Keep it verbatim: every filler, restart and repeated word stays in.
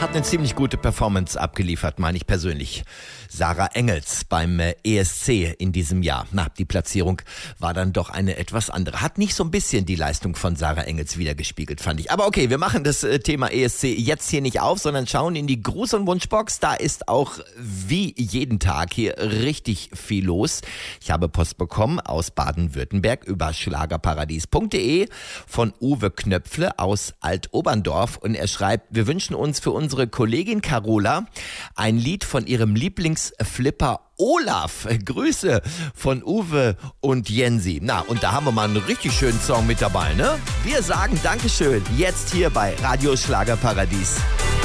hat eine ziemlich gute Performance abgeliefert, meine ich persönlich. Sarah Engels beim E S C in diesem Jahr. Na, die Platzierung war dann doch eine etwas andere. Hat nicht so ein bisschen die Leistung von Sarah Engels wiedergespiegelt, fand ich. Aber okay, wir machen das Thema E S C jetzt hier nicht auf, sondern schauen in die Gruß- und Wunschbox. Da ist auch wie jeden Tag hier richtig viel los. Ich habe Post bekommen aus Baden-Württemberg über schlagerparadies punkt de von Uwe Knöpfle aus Altoberndorf. Und er schreibt, wir wünschen uns für unsere Kollegin Carola ein Lied von ihrem Lieblingsflipper Olaf. Grüße von Uwe und Jensi. Na, und da haben wir mal einen richtig schönen Song mit dabei, ne? Wir sagen Dankeschön. Jetzt hier bei Radio Schlagerparadies.